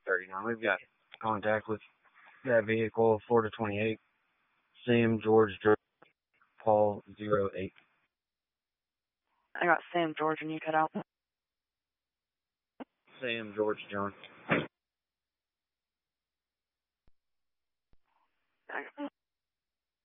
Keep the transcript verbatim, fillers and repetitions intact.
thirty-nine. We've got contact with that vehicle, Florida twenty-eight, Sam George Paul zero eight. I got Sam George and you cut out. Sam George John.